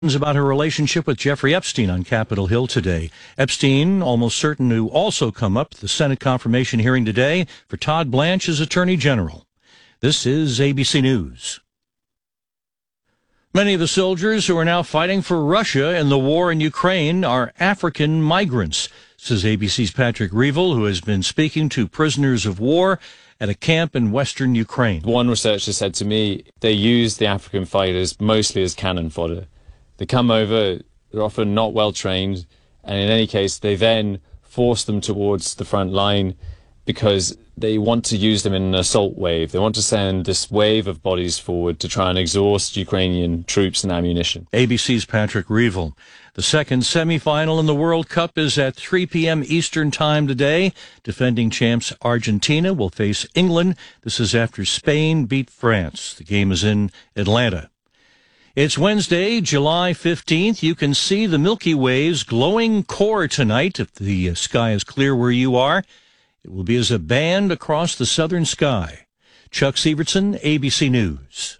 About her relationship with Jeffrey Epstein on Capitol Hill today. Epstein, almost certain to also come up at the Senate confirmation hearing today for Todd Blanche as Attorney General. This is ABC News. Many of the soldiers who are now fighting for Russia in the war in Ukraine are African migrants, says ABC's Patrick Reevell, who has been speaking to prisoners of war at a camp in western Ukraine. One researcher said to me they use the African fighters mostly as cannon fodder. They come over, they're often not well trained, and in any case, they then force them towards the front line because they want to use them in an assault wave. They want to send this wave of bodies forward to try and exhaust Ukrainian troops and ammunition. ABC's Patrick Reevell. The second semifinal in the World Cup is at 3 p.m. Eastern Time today. Defending champs Argentina will face England. This is after Spain beat France. The game is in Atlanta. It's Wednesday, July 15th. You can see the Milky Way's glowing core tonight if the sky is clear where you are. It will be as a band across the southern sky. Chuck Sievertson, ABC News.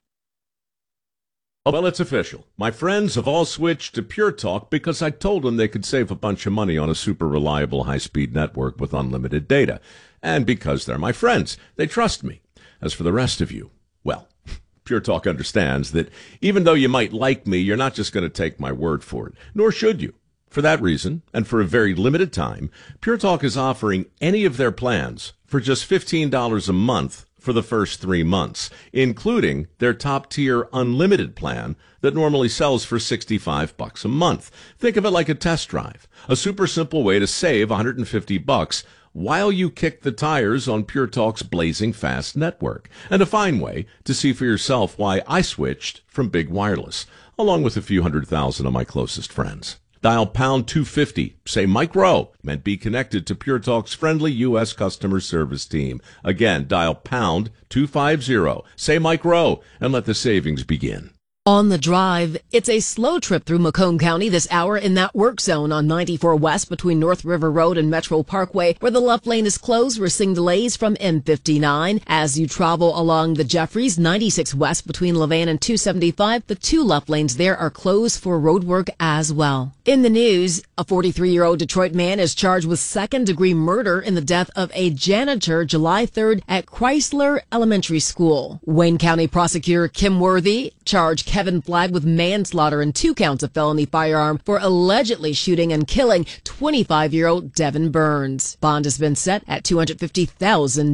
Well, it's official. My friends have all switched to Pure Talk because I told them they could save a bunch of money on a super reliable high-speed network with unlimited data. And because they're my friends, they trust me. As for the rest of you, well, Pure Talk understands that even though you might like me, you're not just going to take my word for it, nor should you. For that reason, and for a very limited time, Pure Talk is offering any of their plans for just $15 a month for the first 3 months, including their top-tier unlimited plan that normally sells for $65 a month. Think of it like a test drive, a super simple way to save $150 while you kick the tires on Pure Talk's blazing fast network, and a fine way to see for yourself why I switched from Big Wireless, along with a few 100,000 of my closest friends. Dial pound 250, say Mike Rowe, and be connected to Pure Talk's friendly U.S. customer service team. Again, dial pound 250, say Mike Rowe, and let the savings begin. On the drive, it's a slow trip through Macomb County this hour in that work zone on 94 West between North River Road and Metro Parkway, where the left lane is closed. We're seeing delays from M59. As you travel along the Jeffries 96 West between Levan and 275, the two left lanes there are closed for road work as well. In the news, a 43-year-old Detroit man is charged with second-degree murder in the death of a janitor July 3rd at Chrysler Elementary School. Wayne County prosecutor Kim Worthy charged Kevin Flagg with manslaughter and 2 counts of felony firearm for allegedly shooting and killing 25-year-old Devin Burns. Bond has been set at $250,000.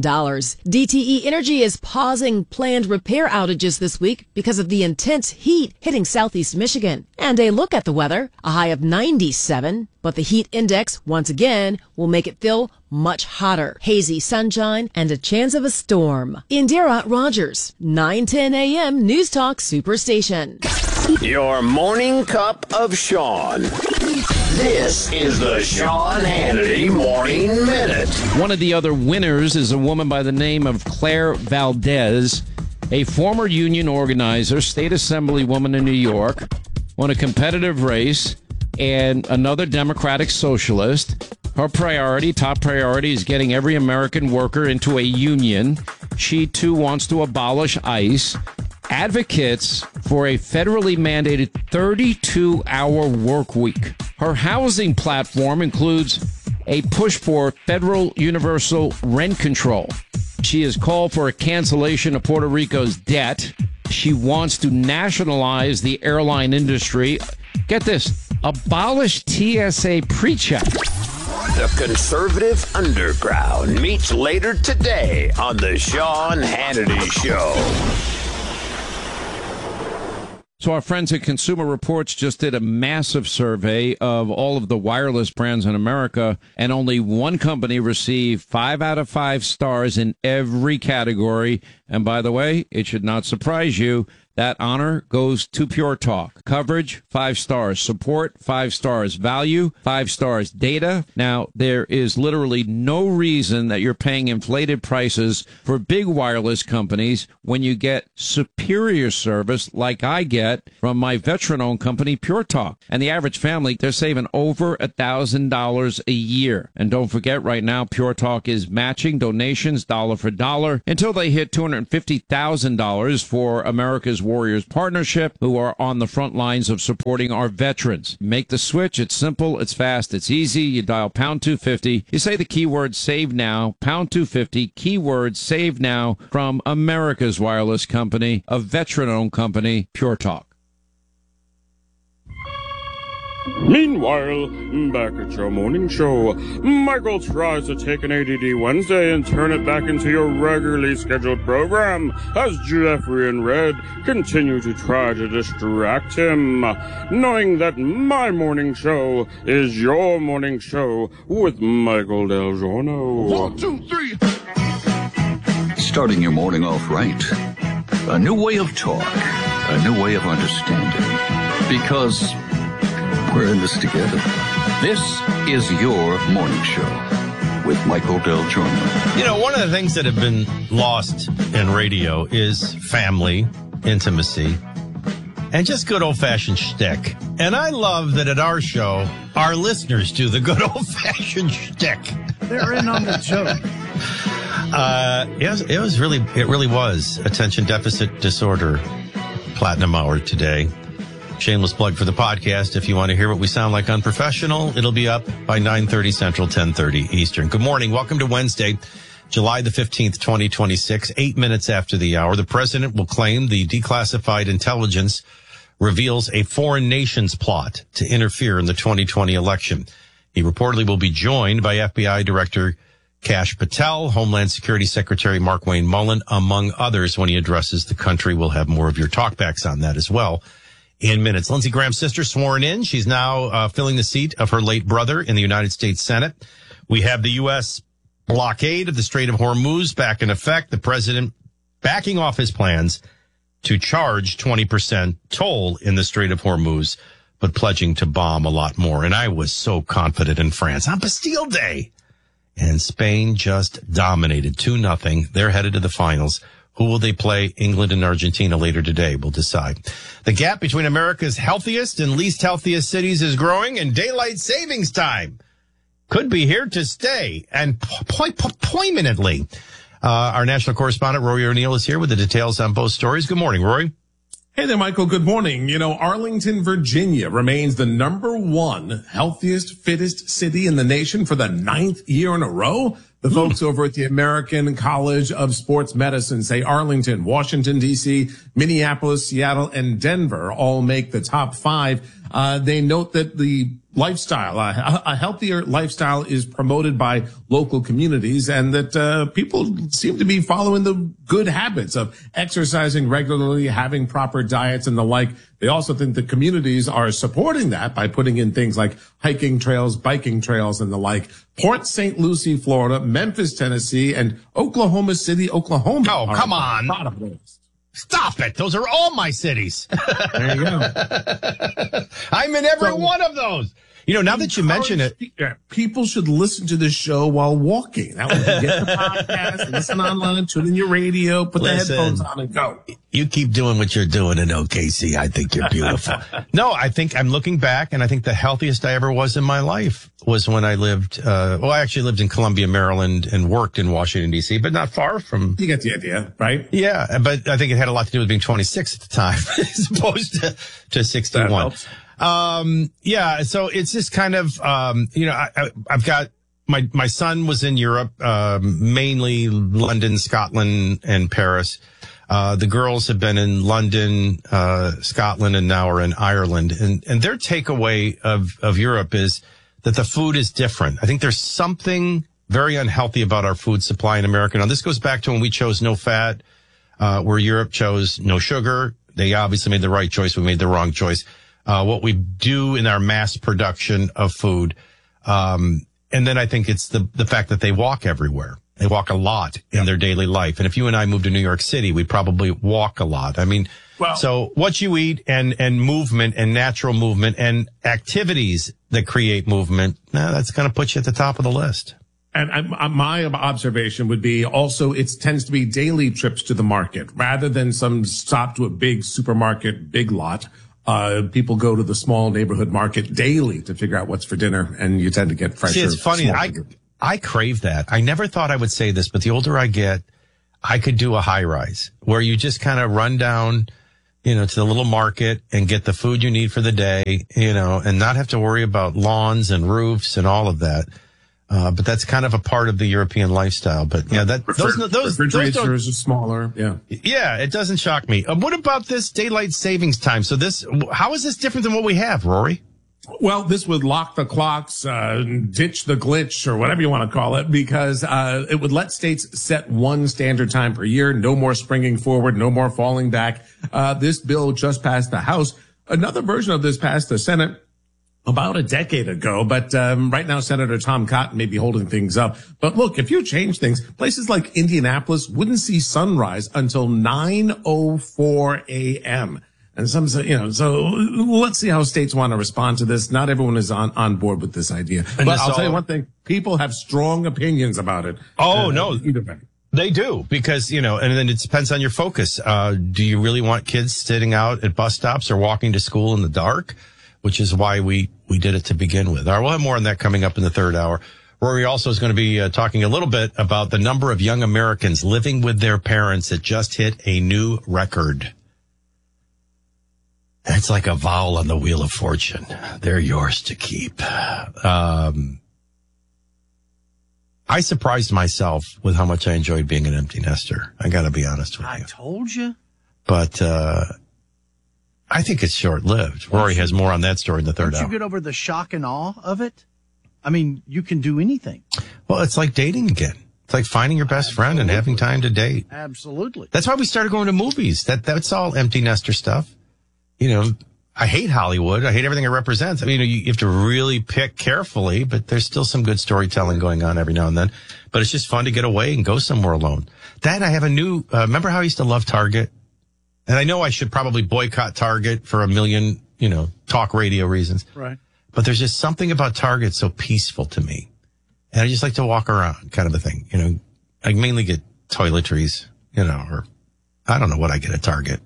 DTE Energy is pausing planned repair outages this week because of the intense heat hitting southeast Michigan. And a look at the weather, a high of 97, but the heat index, once again, will make it feel much hotter. Hazy sunshine and a chance of a storm. Indira Rogers, 9:10 a.m. News Talk Superstation. Your morning cup of Sean. This is the Sean Hannity Morning Minute. One of the other winners is a woman by the name of Claire Valdez, a former union organizer, state assemblywoman in New York, won a competitive race, and another Democratic socialist. Her top priority, is getting every American worker into a union. She, too, wants to abolish ICE. Advocates for a federally mandated 32-hour work week. Her housing platform includes a push for federal universal rent control. She has called for a cancellation of Puerto Rico's debt. She wants to nationalize the airline industry. Get this, abolish TSA PreCheck. The Conservative Underground meets later today on the Sean Hannity Show. So our friends at Consumer Reports just did a massive survey of all of the wireless brands in America, and only one company received 5 out of 5 stars in every category. And by the way, it should not surprise you, that honor goes to Pure Talk. Coverage, 5 stars. Support, 5 stars. Value, 5 stars. Data. Now, there is literally no reason that you're paying inflated prices for big wireless companies when you get superior service like I get from my veteran-owned company, Pure Talk. And the average family, they're saving over $1,000 a year. And don't forget, right now, Pure Talk is matching donations dollar for dollar until they hit $250,000 for America's Warriors Partnership, who are on the front lines of supporting our veterans. Make the switch. It's simple, it's fast, it's easy. You dial pound 250. You say the keyword save now, pound 250, keyword save now from America's wireless company, a veteran-owned company, Pure Talk. Meanwhile, back at your morning show, Michael tries to take an ADD Wednesday and turn it back into your regularly scheduled program as Jeffrey and Red continue to try to distract him, knowing that my morning show is your morning show with Michael Del Giorno. 1, 2, 3. Starting your morning off right. A new way of talk. A new way of understanding. Because we're in this together. This is your morning show with Michael Del Giorno. You know, one of the things that have been lost in radio is family, intimacy, and just good old-fashioned shtick. And I love that at our show, our listeners do the good old-fashioned shtick. They're in on the joke. It really was attention deficit disorder platinum hour today. Shameless plug for the podcast. If you want to hear what we sound like unprofessional, it'll be up by 9:30 Central, 10:30 Eastern. Good morning. Welcome to Wednesday, July the 15th, 2026, 8 minutes after the hour. The president will claim the declassified intelligence reveals a foreign nation's plot to interfere in the 2020 election. He reportedly will be joined by FBI Director Kash Patel, Homeland Security Secretary Markwayne Mullin, among others, when he addresses the country. We'll have more of your talkbacks on that as well in minutes. Lindsey Graham's sister sworn in. She's now filling the seat of her late brother in the United States Senate. We have the U.S. blockade of the Strait of Hormuz back in effect. The president backing off his plans to charge 20% toll in the Strait of Hormuz, but pledging to bomb a lot more. And I was so confident in France on Bastille Day. And Spain just dominated 2-0. They're headed to the finals. Who will they play? England and Argentina later today will decide. The gap between America's healthiest and least healthiest cities is growing, and daylight savings time could be here to stay, and poignantly. Our national correspondent, Rory O'Neill, is here with the details on both stories. Good morning, Rory. Hey there, Michael. Good morning. You know, Arlington, Virginia remains the #1 healthiest, fittest city in the nation for the 9th year in a row. The folks over at the American College of Sports Medicine say Arlington, Washington, D.C., Minneapolis, Seattle, and Denver all make the top 5. They note that the lifestyle, a healthier lifestyle is promoted by local communities, and that people seem to be following the good habits of exercising regularly, having proper diets and the like. They also think the communities are supporting that by putting in things like hiking trails, biking trails, and the like. Port St. Lucie, Florida, Memphis, Tennessee, and Oklahoma City, Oklahoma. Oh, come on. Stop it. Those are all my cities. There you go. I'm in every one of those. You know, now that you mention it, people should listen to the show while walking. That way you get the podcast, listen online, tune in your radio, put the headphones on and go. You keep doing what you're doing in OKC. I think you're beautiful. No, I think I'm looking back, and I think the healthiest I ever was in my life was when I lived, I actually lived in Columbia, Maryland, and worked in Washington, D.C., but not far from. You get the idea, right? Yeah, but I think it had a lot to do with being 26 at the time as opposed to 61. So it's just kind of, I've got my son was in Europe, mainly London, Scotland, and Paris. The girls have been in London, Scotland, and now are in Ireland. And their takeaway of Europe is that the food is different. I think there's something very unhealthy about our food supply in America. Now, this goes back to when we chose no fat, where Europe chose no sugar. They obviously made the right choice. We made the wrong choice. What we do in our mass production of food. And then I think it's the fact that they walk everywhere. They walk a lot in their daily life. And if you and I moved to New York City, we'd probably walk a lot. I mean, so what you eat and movement and natural movement and activities that create movement, that's going to put you at the top of the list. And my observation would be also it tends to be daily trips to the market rather than some stop to a big supermarket, big lot. People go to the small neighborhood market daily to figure out what's for dinner, and you tend to get fresher. See, it's funny. I crave that. I never thought I would say this, but the older I get, I could do a high rise where you just kind of run down to the little market and get the food you need for the day, and not have to worry about lawns and roofs and all of that. But that's kind of a part of the European lifestyle. But yeah, those refrigerators are smaller. Yeah. Yeah, it doesn't shock me. What about this daylight savings time? So how is this different than what we have, Rory? Well, this would lock the clocks, ditch the glitch, or whatever you want to call it, because it would let states set one standard time per year. No more springing forward, no more falling back. This bill just passed the House. Another version of this passed the Senate about a decade ago, but right now Senator Tom Cotton may be holding things up. But look, if you change things, places like Indianapolis wouldn't see sunrise until 9:04 a.m. And some say, so let's see how states want to respond to this. Not everyone is on board with this idea. But I'll tell you one thing, people have strong opinions about it. Oh, no. They do, because, and then it depends on your focus. Do you really want kids sitting out at bus stops or walking to school in the dark? Which is why we did it to begin with. All right, we'll have more on that coming up in the third hour. Rory also is going to be talking a little bit about the number of young Americans living with their parents that just hit a new record. That's like a vowel on the Wheel of Fortune. They're yours to keep. I surprised myself with how much I enjoyed being an empty nester. I got to be honest with you. I told you. But I think it's short-lived. Rory has more on that story in the third hour. Once you get over the shock and awe of it, I mean, you can do anything. Well, it's like dating again. It's like finding your best friend and having time to date. Absolutely. That's why we started going to movies. That's all empty nester stuff. I hate Hollywood. I hate everything it represents. I mean, you have to really pick carefully, but there's still some good storytelling going on every now and then. But it's just fun to get away and go somewhere alone. That I have a new, remember how I used to love Target? And I know I should probably boycott Target for a million, talk radio reasons. Right. But there's just something about Target so peaceful to me. And I just like to walk around, kind of a thing. I mainly get toiletries, or I don't know what I get at Target.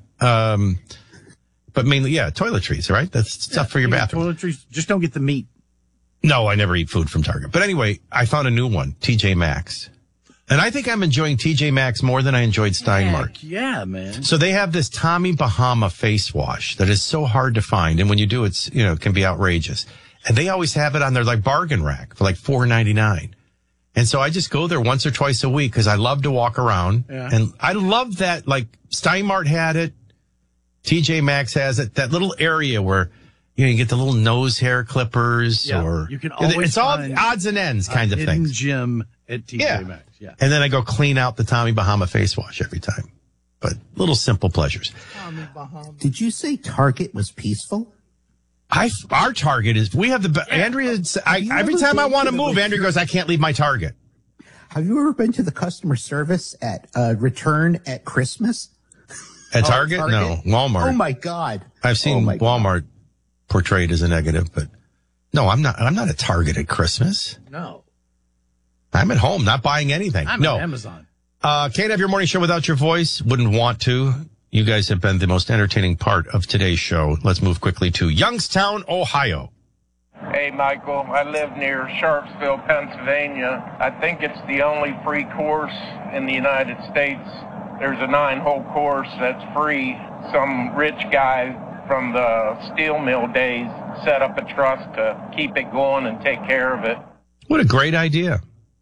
But mainly, toiletries, right? That's stuff for your bathroom. Toiletries, just don't get the meat. No, I never eat food from Target. But anyway, I found a new one, TJ Maxx. And I think I'm enjoying TJ Maxx more than I enjoyed Stein Mart. Heck yeah, man. So they have this Tommy Bahama face wash that is so hard to find. And when you do, it's, it can be outrageous. And they always have it on their bargain rack for $4.99. And so I just go there once or twice a week because I love to walk around. Yeah. And I love that, Stein Mart had it. TJ Maxx has it. That little area where, you get the little nose hair clippers or you can always it's all odds and ends kind of thing. Gym at TJ Maxx. Yeah. And then I go clean out the Tommy Bahama face wash every time. But little simple pleasures. Tommy Bahama. Did you say Target was peaceful? Our Target is, we have Andrea, every time I want to move, Andrea goes, I can't leave my Target. Have you ever been to the customer service at Return at Christmas? At Target? No, Walmart. Oh my God. I've seen Walmart portrayed as a negative, but no, I'm not at Target at Christmas. No. I'm at home, not buying anything. I'm at Amazon. Can't have your morning show without your voice. Wouldn't want to. You guys have been the most entertaining part of today's show. Let's move quickly to Youngstown, Ohio. Hey, Michael. I live near Sharpsville, Pennsylvania. I think it's the only free course in the United States. There's a 9-hole course that's free. Some rich guy from the steel mill days set up a trust to keep it going and take care of it. What a great idea.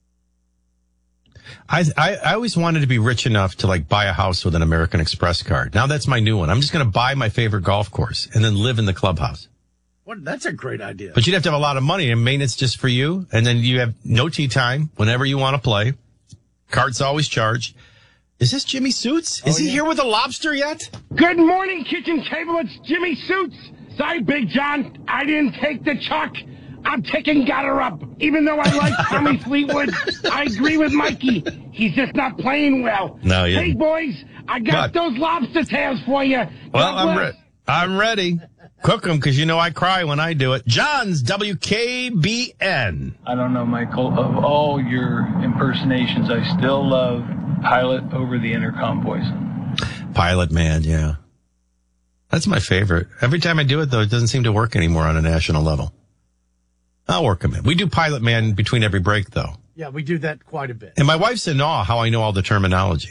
I always wanted to be rich enough to buy a house with an American Express card. Now that's my new one. I'm just going to buy my favorite golf course and then live in the clubhouse. That's a great idea. But you'd have to have a lot of money and maintenance just for you. And then you have no tee time whenever you want to play. Card's always charged. Is this Jimmy Suits? Is he here with a lobster yet? Good morning, kitchen table. It's Jimmy Suits. Sorry, Big John. I didn't take the chalk. I'm taking Gutter Up. Even though I like Tommy Fleetwood, I agree with Mikey. He's just not playing well. No, yeah. Hey, boys, I got those lobster tails for you. Well, I'm ready. Cook them because I cry when I do it. John's WKBN. I don't know, Michael. Of all your impersonations, I still love Pilot over the intercom voice. Pilot Man, yeah. That's my favorite. Every time I do it, though, it doesn't seem to work anymore on a national level. I'll work them in. We do Pilot Man between every break, though. Yeah, we do that quite a bit. And my wife's in awe how I know all the terminology.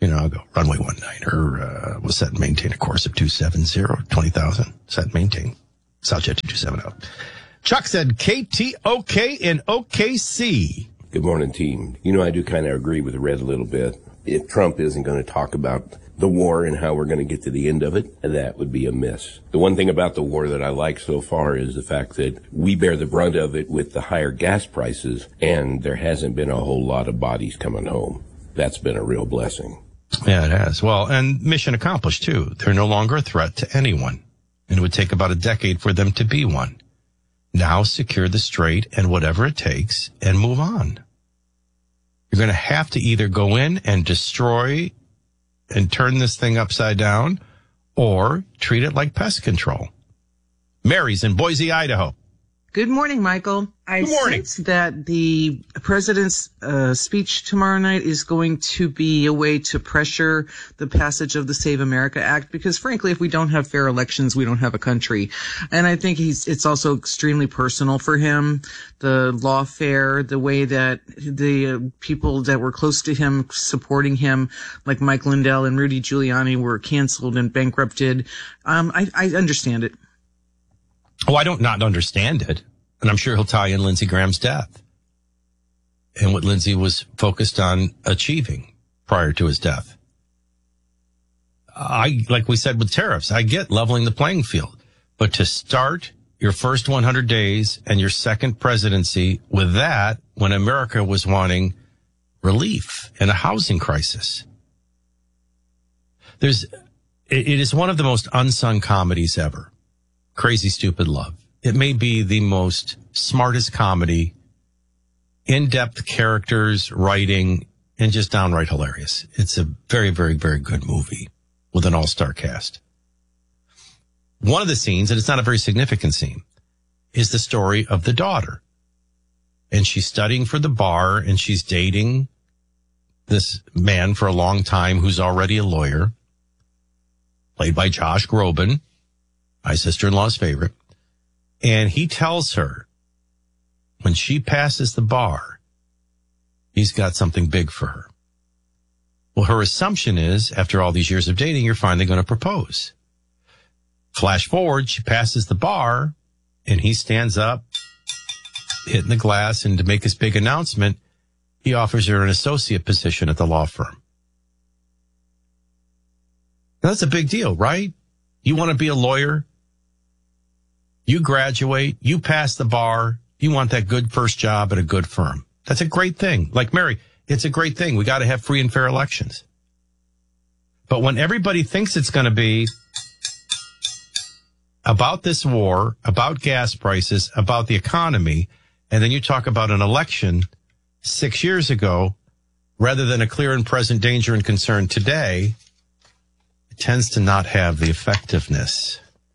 I'll go runway 19er, we'll set and maintain a course of 270, 20,000, set and maintain. Southjet 2270. Chuck said KTOK in OKC. Good morning, team. I do kind of agree with Red a little bit. If Trump isn't going to talk about the war and how we're going to get to the end of it, that would be a miss. The one thing about the war that I like so far is the fact that we bear the brunt of it with the higher gas prices, and there hasn't been a whole lot of bodies coming home. That's been a real blessing. Yeah, it has. Well, and mission accomplished, too. They're no longer a threat to anyone, and it would take about a decade for them to be one. Now secure the strait and whatever it takes and move on. You're going to have to either go in and destroy and turn this thing upside down or treat it like pest control. Mary's in Boise, Idaho. Good morning, Michael. I sense that the president's speech tomorrow night is going to be a way to pressure the passage of the Save America Act, because frankly, if we don't have fair elections, we don't have a country. And I think it's also extremely personal for him, the lawfare, the way that the people that were close to him supporting him, like Mike Lindell and Rudy Giuliani, were canceled and bankrupted. I understand it. Oh, I don't not understand it. And I'm sure he'll tie in Lindsey Graham's death and what Lindsey was focused on achieving prior to his death. Like we said with tariffs, I get leveling the playing field. But to start your first 100 days and your second presidency with that, when America was wanting relief in a housing crisis. It is one of the most unsung comedies ever. Crazy Stupid Love. It may be the most smartest comedy, in-depth characters, writing, and just downright hilarious. It's a very, very, very good movie with an all-star cast. One of the scenes, and it's not a very significant scene, is the story of the daughter. And she's studying for the bar, and she's dating this man for a long time who's already a lawyer, played by Josh Groban, my sister-in-law's favorite. And he tells her when she passes the bar, he's got something big for her. Well, her assumption is, after all these years of dating, you're finally going to propose. Flash forward, she passes the bar, and he stands up, hitting the glass, and to make his big announcement, he offers her an associate position at the law firm. Now, that's a big deal, right? You want to be a lawyer? You graduate, you pass the bar, you want that good first job at a good firm. That's a great thing. Like Mary, it's a great thing. We got to have free and fair elections. But when everybody thinks it's going to be about this war, about gas prices, about the economy, and then you talk about an election 6 years ago, rather than a clear and present danger and concern today, it tends to not have the effectiveness.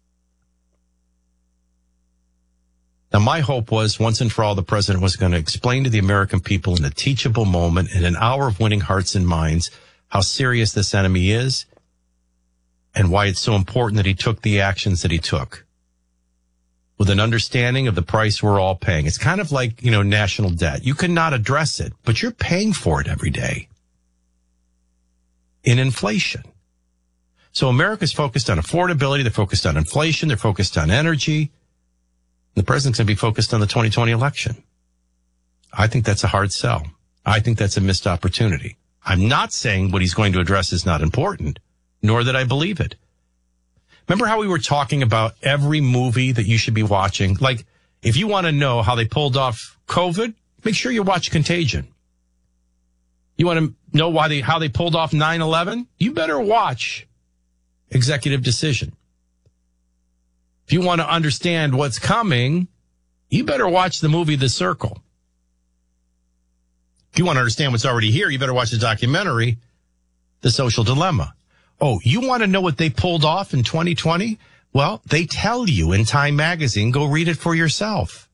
Now, my hope was once and for all, the president was going to explain to the American people in a teachable moment, in an hour of winning hearts and minds, how serious this enemy is and why it's so important that he took the actions that he took with an understanding of the price we're all paying. It's kind of like, national debt. You cannot address it, but you're paying for it every day in inflation. So America's focused on affordability. They're focused on inflation. They're focused on energy. The president's going to be focused on the 2020 election. I think that's a hard sell. I think that's a missed opportunity. I'm not saying what he's going to address is not important, nor that I believe it. Remember how we were talking about every movie that you should be watching? Like, if you want to know how they pulled off COVID, make sure you watch Contagion. You want to know how they pulled off 9/11? You better watch Executive Decision. If you want to understand what's coming, you better watch the movie The Circle. If you want to understand what's already here, you better watch the documentary The Social Dilemma. Oh, you want to know what they pulled off in 2020? Well, they tell you in Time Magazine. Go read it for yourself.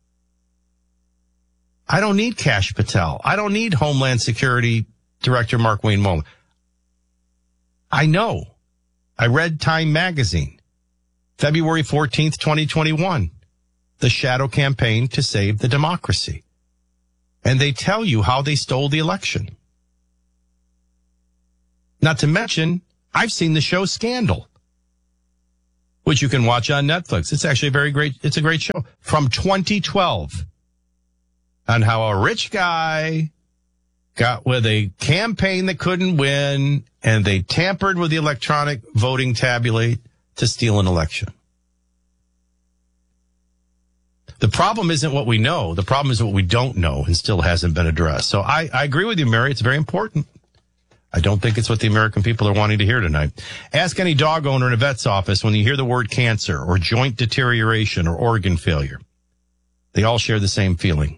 I don't need Kash Patel. I don't need Homeland Security Director Markwayne Mullin. I know. I read Time Magazine. February 14th, 2021, the shadow campaign to save the democracy. And they tell you how they stole the election. Not to mention, I've seen the show Scandal, which you can watch on Netflix. It's actually it's a great show from 2012 on how a rich guy got with a campaign that couldn't win, and they tampered with the electronic voting tabulate to steal an election. The problem isn't what we know. The problem is what we don't know and still hasn't been addressed. So I agree with you, Mary. It's very important. I don't think it's what the American people are wanting to hear tonight. Ask any dog owner in a vet's office when you hear the word cancer or joint deterioration or organ failure. They all share the same feeling.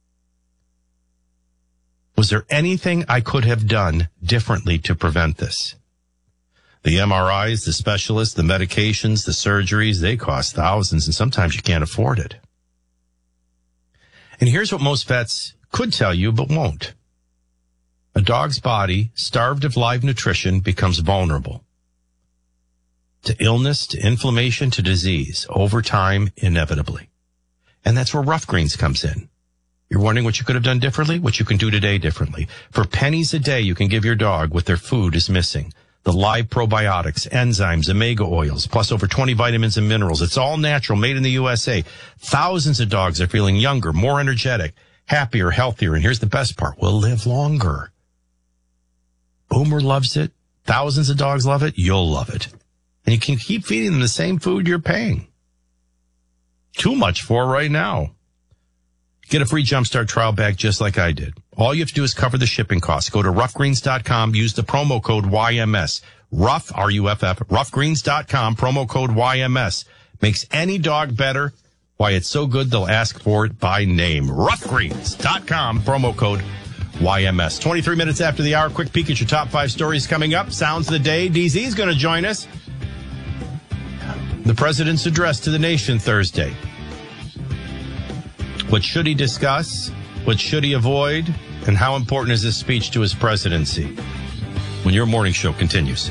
Was there anything I could have done differently to prevent this? The MRIs, the specialists, the medications, the surgeries, they cost thousands, and sometimes you can't afford it. And here's what most vets could tell you but won't. A dog's body, starved of live nutrition, becomes vulnerable to illness, to inflammation, to disease, over time, inevitably. And that's where Rough Greens comes in. You're wondering what you could have done differently? What you can do today differently. For pennies a day, you can give your dog what their food is missing. The live probiotics, enzymes, omega oils, plus over 20 vitamins and minerals. It's all natural, made in the USA. Thousands of dogs are feeling younger, more energetic, happier, healthier. And here's the best part. We'll live longer. Boomer loves it. Thousands of dogs love it. You'll love it. And you can keep feeding them the same food you're paying too much for right now. Get a free Jumpstart trial bag just like I did. All you have to do is cover the shipping costs. Go to roughgreens.com, use the promo code YMS. Rough, R-U-F-F, roughgreens.com, promo code YMS. Makes any dog better. Why it's so good, they'll ask for it by name. Roughgreens.com, promo code YMS. 23 minutes after the hour, quick peek at your top 5 stories coming up. Sounds of the day. DZ is going to join us. The president's address to the nation Thursday. What should he discuss? What should he avoid? And how important is his speech to his presidency? When your morning show continues.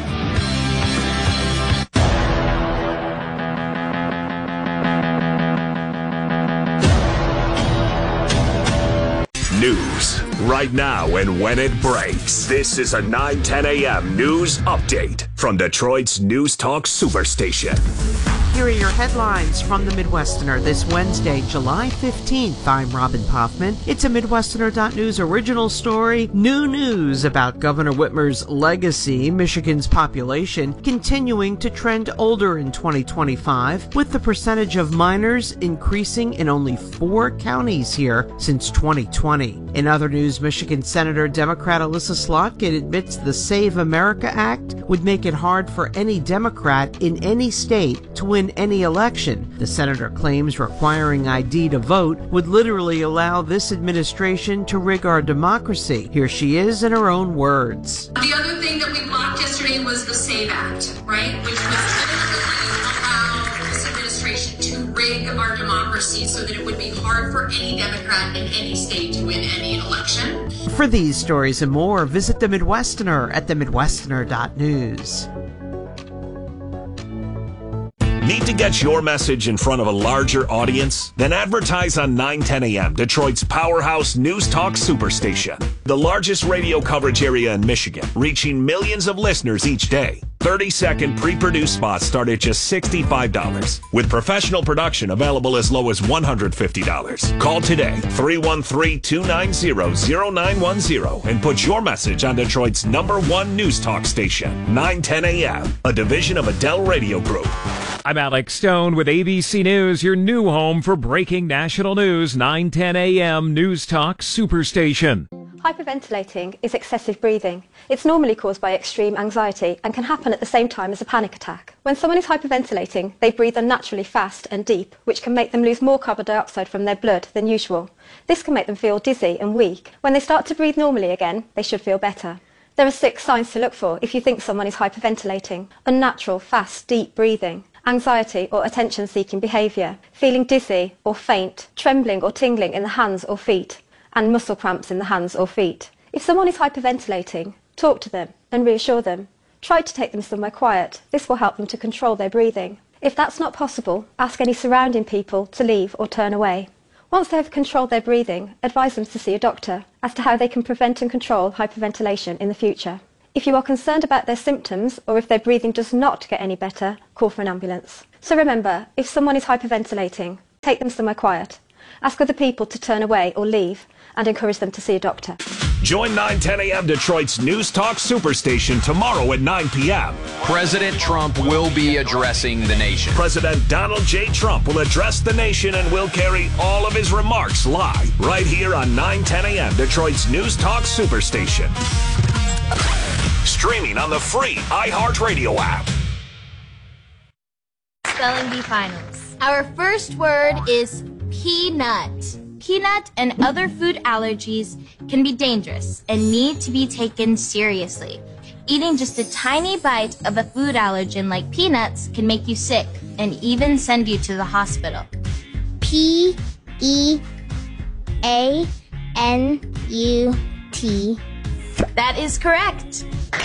News right now and when it breaks. This is a 9:10 a.m. news update from Detroit's News Talk Superstation. Here are your headlines from the Midwesterner this Wednesday, July 15th. I'm Robin Poffman. It's a Midwesterner.news original story. New news about Governor Whitmer's legacy. Michigan's population continuing to trend older in 2025, with the percentage of minors increasing in only 4 counties here since 2020. In other news, Michigan Senator Democrat Alyssa Slotkin admits the Save America Act would make it hard for any Democrat in any state to win any election. The senator claims requiring ID to vote would literally allow this administration to rig our democracy. Here she is in her own words. The other thing that we blocked yesterday was the SAVE Act, right? Which was literally allow this administration to rig our democracy so that it would be hard for any Democrat in any state to win any election. For these stories and more, visit the Midwesterner at themidwesterner.news. Need to get your message in front of a larger audience? Then advertise on 9:10 a.m., Detroit's powerhouse news talk superstation. The largest radio coverage area in Michigan, reaching millions of listeners each day. 30-second pre-produced spots start at just $65, with professional production available as low as $150. Call today, 313-290-0910, and put your message on Detroit's #1 news talk station, 9:10 a.m., a division of Adele Radio Group. I'm Alex Stone with ABC News, your new home for breaking national news, 9:10 a.m. News Talk Superstation. Hyperventilating is excessive breathing. It's normally caused by extreme anxiety and can happen at the same time as a panic attack. When someone is hyperventilating, they breathe unnaturally fast and deep, which can make them lose more carbon dioxide from their blood than usual. This can make them feel dizzy and weak. When they start to breathe normally again, they should feel better. There are 6 signs to look for if you think someone is hyperventilating. Unnatural, fast, deep breathing. Anxiety or attention-seeking behaviour. Feeling dizzy or faint. Trembling or tingling in the hands or feet. And muscle cramps in the hands or feet. If someone is hyperventilating, talk to them and reassure them. Try to take them somewhere quiet. This will help them to control their breathing. If that's not possible, ask any surrounding people to leave or turn away. Once they have controlled their breathing, advise them to see a doctor as to how they can prevent and control hyperventilation in the future. If you are concerned about their symptoms or if their breathing does not get any better, call for an ambulance. So remember, if someone is hyperventilating, take them somewhere quiet. Ask other people to turn away or leave and encourage them to see a doctor. Join 910 a.m. Detroit's News Talk Superstation tomorrow at 9 p.m. President Trump will be addressing the nation. President Donald J. Trump will address the nation and will carry all of his remarks live right here on 910 a.m. Detroit's News Talk Superstation. Streaming on the free iHeartRadio app. Spelling Bee Finals. Our first word is peanut. Peanut and other food allergies can be dangerous and need to be taken seriously. Eating just a tiny bite of a food allergen like peanuts can make you sick and even send you to the hospital. P-E-A-N-U-T. That is correct.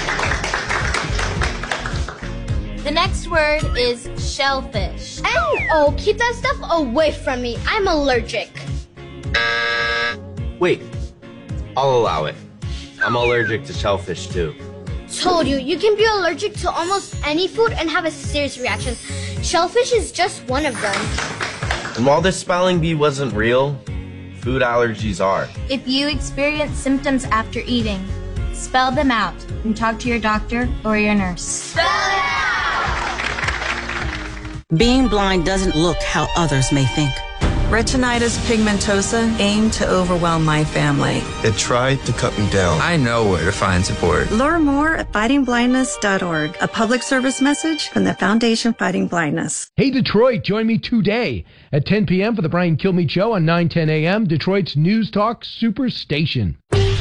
The next word is shellfish. Oh, keep that stuff away from me. I'm allergic. Wait, I'll allow it. I'm allergic to shellfish too. Told you, you can be allergic to almost any food and have a serious reaction. Shellfish is just one of them. And while this spelling bee wasn't real, food allergies are. If you experience symptoms after eating, spell them out and talk to your doctor or your nurse. Spell it out! Being blind doesn't look how others may think. Retinitis pigmentosa aimed to overwhelm my family. It tried to cut me down. I know where to find support. Learn more at fightingblindness.org. A public service message from the Foundation Fighting Blindness. Hey, Detroit, join me today at 10 p.m. for the Brian Kilmeade Show on 910 a.m., Detroit's News Talk Superstation.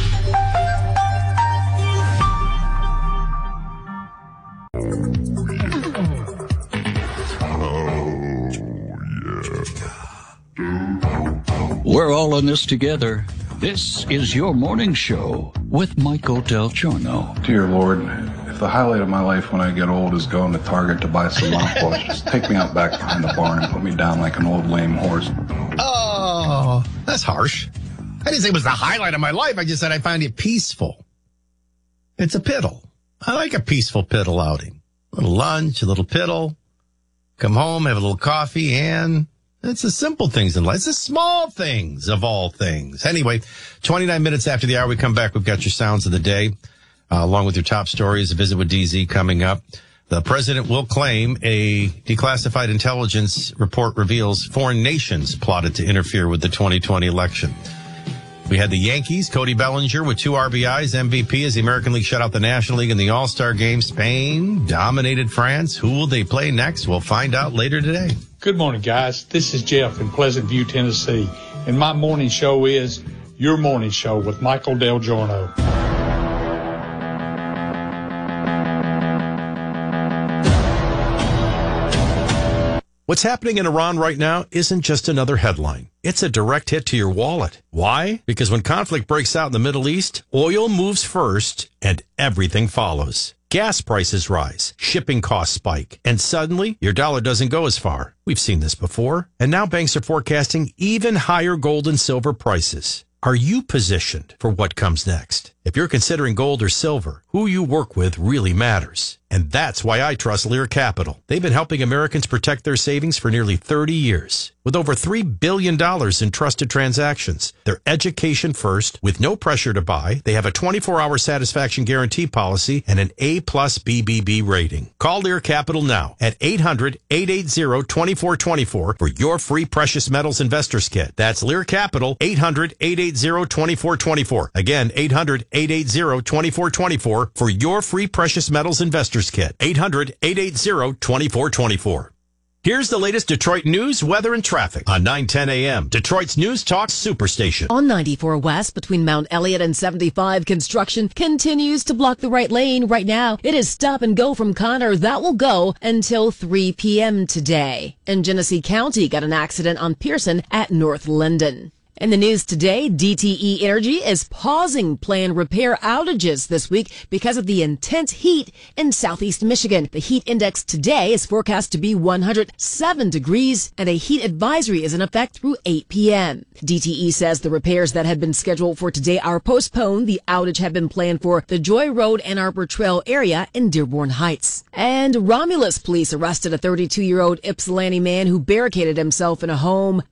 We're all in this together. This is your morning show with Michael Del Giorno. Dear Lord, if the highlight of my life when I get old is going to Target to buy some mouthwash, just take me out back behind the barn and put me down like an old lame horse. Oh, that's harsh. I didn't say it was the highlight of my life. I just said I find it peaceful. It's a piddle. I like a peaceful piddle outing. A little lunch, a little piddle. Come home, have a little coffee, and it's the simple things in life. It's the small things of all things. Anyway, 29 minutes after the hour, we come back. We've got your sounds of the day, along with your top stories. A visit with DZ coming up. The president will claim a declassified intelligence report reveals foreign nations plotted to interfere with the 2020 election. We had the Yankees, Cody Bellinger with 2 RBIs, MVP as the American League shut out the National League in the All-Star Game. Spain dominated France. Who will they play next? We'll find out later today. Good morning, guys. This is Jeff in Pleasant View, Tennessee, and my morning show is Your Morning Show with Michael Del Giorno. What's happening in Iran right now isn't just another headline. It's a direct hit to your wallet. Why? Because when conflict breaks out in the Middle East, oil moves first and everything follows. Gas prices rise, shipping costs spike, and suddenly your dollar doesn't go as far. We've seen this before, and now banks are forecasting even higher gold and silver prices. Are you positioned for what comes next? If you're considering gold or silver, who you work with really matters. And that's why I trust Lear Capital. They've been helping Americans protect their savings for nearly 30 years. With over $3 billion in trusted transactions, they're education first with no pressure to buy. They have a 24-hour satisfaction guarantee policy and an A+ BBB rating. Call Lear Capital now at 800-880-2424 for your free precious metals investors kit. That's Lear Capital, 800-880-2424. Again, 800-880-2424 for your free precious metals investors kit. 800-880-2424. Here's the latest Detroit news, weather, and traffic on 910 a.m. Detroit's News Talk Superstation. On 94 West between Mount Elliott and 75, construction continues to block the right lane. Right now, it is stop and go from Connor. That will go until 3 p.m. today. And Genesee County got an accident on Pearson at North Linden. In the news today, DTE Energy is pausing planned repair outages this week because of the intense heat in southeast Michigan. The heat index today is forecast to be 107 degrees, and a heat advisory is in effect through 8 p.m. DTE says the repairs that had been scheduled for today are postponed. The outage had been planned for the Joy Road Ann Arbor Trail area in Dearborn Heights. And Romulus police arrested a 32-year-old Ypsilanti man who barricaded himself in a home